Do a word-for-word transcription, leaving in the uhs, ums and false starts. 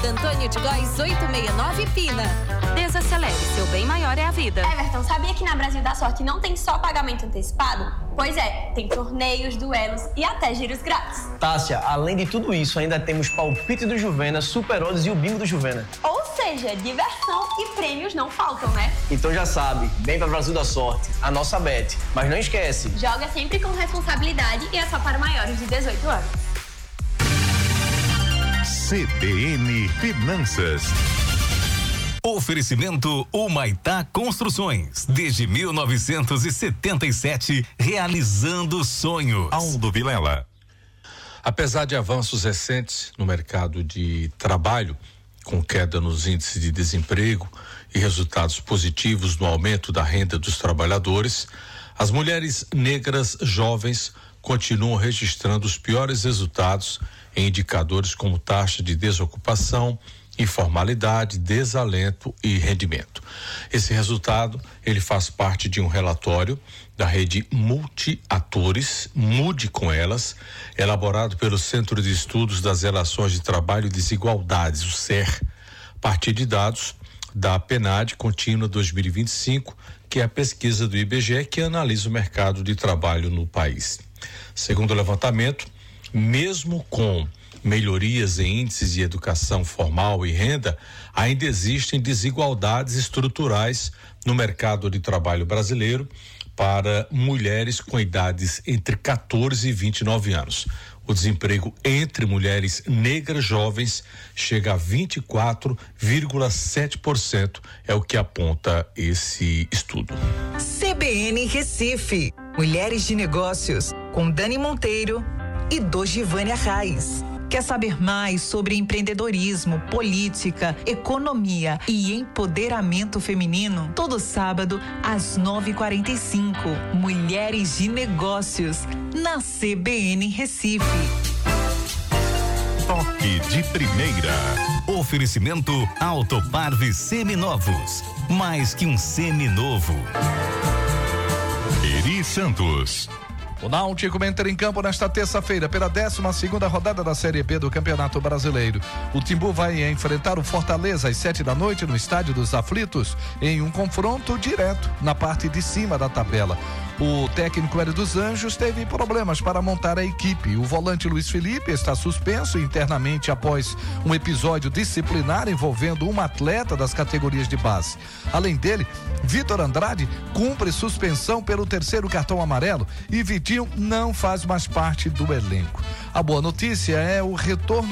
Antônio de Góis oitocentos e sessenta e nove Pina. Desacelere, seu bem maior é a vida. Everton, sabia que na Brasil da Sorte não tem só pagamento antecipado? Pois é, tem torneios, duelos e até giros grátis. Tássia, além de tudo isso, ainda temos palpite do Juvena, Super Odds e o bingo do Juvena. Ou seja, diversão e prêmios não faltam, né? Então já sabe, vem pra Brasil da Sorte, a nossa bet. Mas não esquece, joga sempre com responsabilidade e é só para maiores de dezoito anos. C B N Finanças. Oferecimento Humaitá Construções. Desde mil novecentos e setenta e sete, realizando sonhos. Aldo Vilela. Apesar de avanços recentes no mercado de trabalho, com queda nos índices de desemprego e resultados positivos no aumento da renda dos trabalhadores, as mulheres negras jovens continuam registrando os piores resultados em indicadores como taxa de desocupação, informalidade, desalento e rendimento. Esse resultado, ele faz parte de um relatório da rede Multiatores, Mude com Elas, elaborado pelo Centro de Estudos das Relações de Trabalho e Desigualdades, o C E R, a partir de dados da PNAD Contínua dois mil e vinte e cinco, que é a pesquisa do I B G E que analisa o mercado de trabalho no país. Segundo o levantamento, mesmo com melhorias em índices de educação formal e renda, ainda existem desigualdades estruturais no mercado de trabalho brasileiro para mulheres com idades entre quatorze e vinte e nove anos. O desemprego entre mulheres negras jovens chega a vinte e quatro vírgula sete por cento, é o que aponta esse estudo. C B N Recife, Mulheres de Negócios, com Dani Monteiro e Dogivânia Reis. Quer saber mais sobre empreendedorismo, política, economia e empoderamento feminino? Todo sábado, às nove e quarenta e cinco. Mulheres de Negócios, na C B N Recife. Toque de primeira. Oferecimento Autoparve Seminovos. Mais que um seminovo. Eri Santos. O Náutico entra em campo nesta terça-feira pela décima segunda rodada da Série B do Campeonato Brasileiro. O Timbu vai enfrentar o Fortaleza às sete da noite no Estádio dos Aflitos, em um confronto direto na parte de cima da tabela. O técnico Hélio dos Anjos teve problemas para montar a equipe. O volante Luiz Felipe está suspenso internamente após um episódio disciplinar envolvendo uma atleta das categorias de base. Além dele, Vitor Andrade cumpre suspensão pelo terceiro cartão amarelo e Vitinho não faz mais parte do elenco. A boa notícia é o retorno